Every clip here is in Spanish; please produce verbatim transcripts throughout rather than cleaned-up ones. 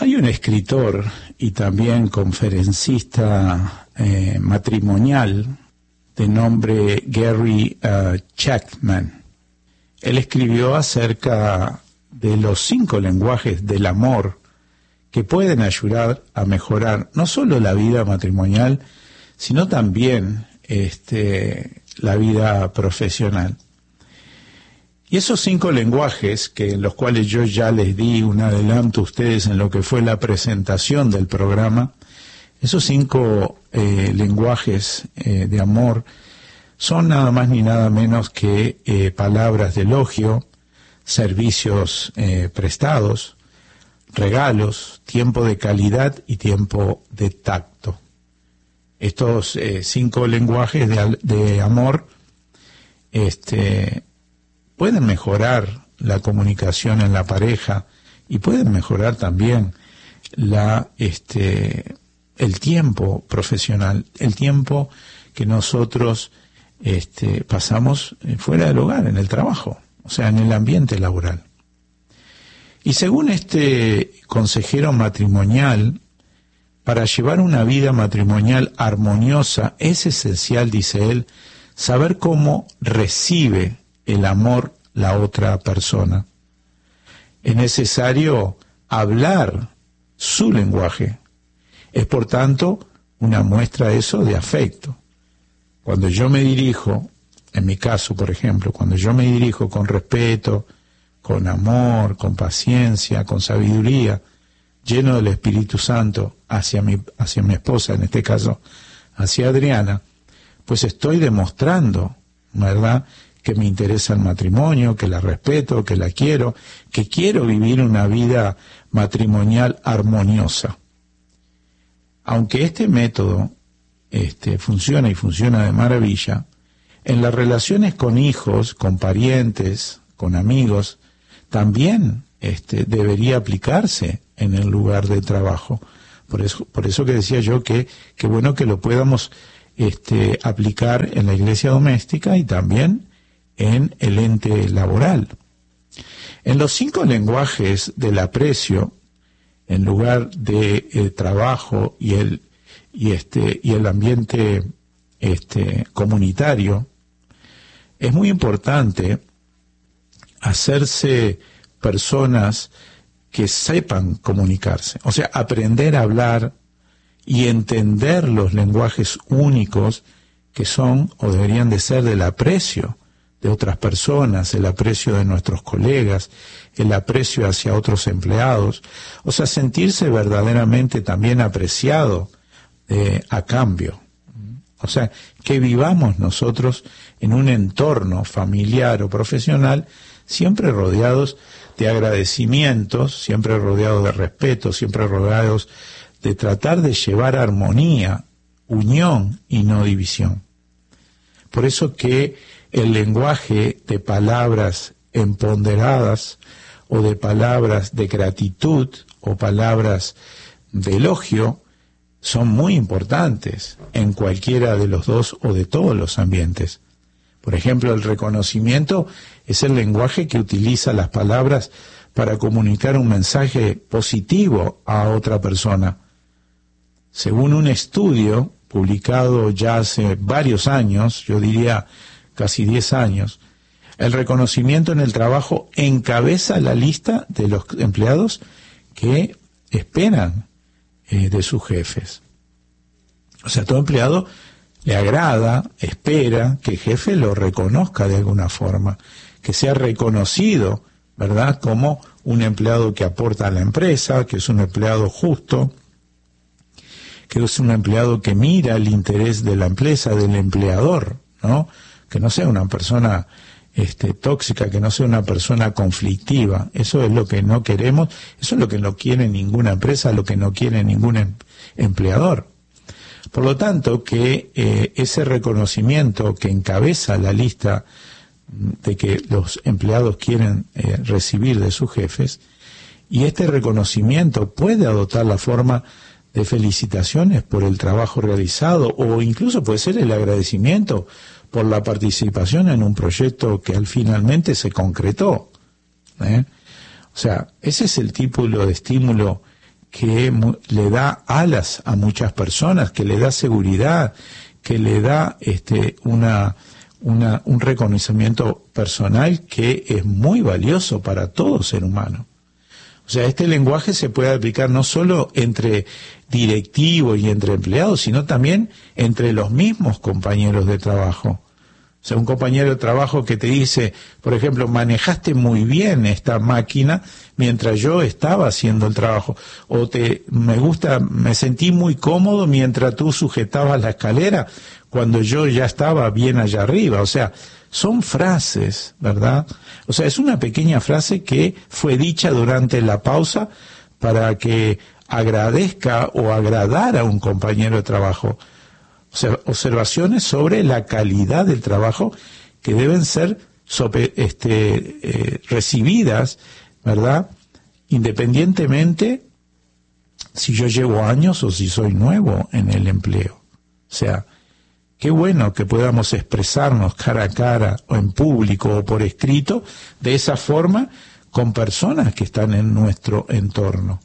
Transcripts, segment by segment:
Hay un escritor y también conferencista eh, matrimonial de nombre Gary uh, Chapman. Él escribió acerca de los cinco lenguajes del amor que pueden ayudar a mejorar no solo la vida matrimonial, sino también este, la vida profesional. Y esos cinco lenguajes, que en los cuales yo ya les di un adelanto a ustedes en lo que fue la presentación del programa, esos cinco eh, lenguajes eh, de amor son nada más ni nada menos que eh, palabras de elogio, servicios eh, prestados, regalos, tiempo de calidad y tiempo de tacto. Estos eh, cinco lenguajes de, de amor este, pueden mejorar la comunicación en la pareja y pueden mejorar también la, este, el tiempo profesional, el tiempo que nosotros este, pasamos fuera del hogar, en el trabajo, o sea, en el ambiente laboral. Y según este consejero matrimonial, para llevar una vida matrimonial armoniosa es esencial, dice él, saber cómo recibe el amor la otra persona. Es necesario hablar su lenguaje. Es, por tanto, una muestra eso de afecto. Cuando yo me dirijo, en mi caso, por ejemplo, cuando yo me dirijo con respeto, con amor, con paciencia, con sabiduría, lleno del Espíritu Santo hacia mi, hacia mi esposa, en este caso, hacia Adriana, pues estoy demostrando, ¿verdad?, que me interesa el matrimonio, que la respeto, que la quiero, que quiero vivir una vida matrimonial armoniosa. Aunque este método este, funciona y funciona de maravilla, en las relaciones con hijos, con parientes, con amigos, también este, debería aplicarse en el lugar de trabajo. Por eso, por eso que decía yo que, que bueno que lo podamos este, aplicar en la iglesia doméstica y también en el ente laboral. En los cinco lenguajes del aprecio, en lugar de el trabajo y el y este y el ambiente este comunitario, es muy importante hacerse personas que sepan comunicarse, o sea, aprender a hablar y entender los lenguajes únicos que son o deberían de ser del aprecio de otras personas, el aprecio de nuestros colegas, el aprecio hacia otros empleados, o sea, sentirse verdaderamente también apreciado eh, a cambio. O sea, que vivamos nosotros en un entorno familiar o profesional siempre rodeados de agradecimientos, siempre rodeados de respeto, siempre rodeados de tratar de llevar armonía, unión y no división. Por eso que el lenguaje de palabras empoderadas o de palabras de gratitud o palabras de elogio son muy importantes en cualquiera de los dos o de todos los ambientes. Por ejemplo, el reconocimiento es el lenguaje que utiliza las palabras para comunicar un mensaje positivo a otra persona. Según un estudio publicado ya hace varios años, yo diría casi diez años, el reconocimiento en el trabajo encabeza la lista de los empleados que esperan eh, de sus jefes. O sea, todo empleado le agrada, espera que el jefe lo reconozca de alguna forma, que sea reconocido, ¿verdad?, como un empleado que aporta a la empresa, que es un empleado justo, que es un empleado que mira el interés de la empresa, del empleador, ¿no?, que no sea una persona este, tóxica, que no sea una persona conflictiva. Eso es lo que no queremos, eso es lo que no quiere ninguna empresa, lo que no quiere ningún em- empleador. Por lo tanto, que eh, ese reconocimiento que encabeza la lista de que los empleados quieren eh, recibir de sus jefes, y este reconocimiento puede adoptar la forma de felicitaciones por el trabajo realizado, o incluso puede ser el agradecimiento por la participación en un proyecto que al finalmente se concretó. ¿eh? O sea, ese es el tipo de estímulo que mu- le da alas a muchas personas, que le da seguridad, que le da este una, una un reconocimiento personal que es muy valioso para todo ser humano. O sea, este lenguaje se puede aplicar no solo entre directivos y entre empleados, sino también entre los mismos compañeros de trabajo. O sea, un compañero de trabajo que te dice, por ejemplo, manejaste muy bien esta máquina mientras yo estaba haciendo el trabajo. O te, me gusta, me sentí muy cómodo mientras tú sujetabas la escalera cuando yo ya estaba bien allá arriba. O sea, son frases, ¿verdad? O sea, es una pequeña frase que fue dicha durante la pausa para que agradezca o agradara a un compañero de trabajo. O sea, observaciones sobre la calidad del trabajo que deben ser sobre, este, eh, recibidas, ¿verdad? Independientemente si yo llevo años o si soy nuevo en el empleo. O sea, qué bueno que podamos expresarnos cara a cara o en público o por escrito de esa forma con personas que están en nuestro entorno.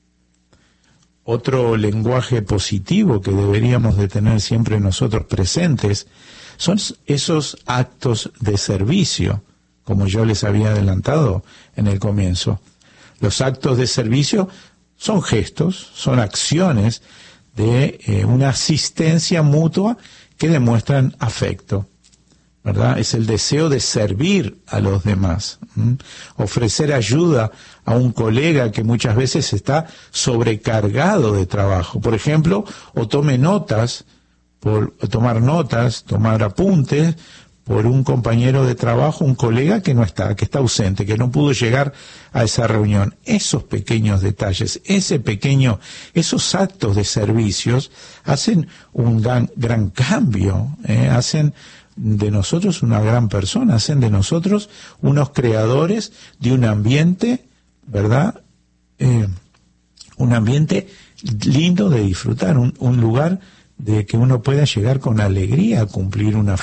Otro lenguaje positivo que deberíamos de tener siempre nosotros presentes son esos actos de servicio, como yo les había adelantado en el comienzo. Los actos de servicio son gestos, son acciones de eh, una asistencia mutua que demuestran afecto, ¿verdad? Es el deseo de servir a los demás, ¿m? Ofrecer ayuda a un colega que muchas veces está sobrecargado de trabajo, por ejemplo, o tome notas, por tomar notas, tomar apuntes por un compañero de trabajo, un colega que no está, que está ausente, que no pudo llegar a esa reunión. Esos pequeños detalles, ese pequeño, esos actos de servicios hacen un gran, gran cambio, ¿eh? Hacen de nosotros una gran persona, hacen de nosotros unos creadores de un ambiente, ¿verdad? Eh, un ambiente lindo de disfrutar, un, un lugar de que uno pueda llegar con alegría a cumplir una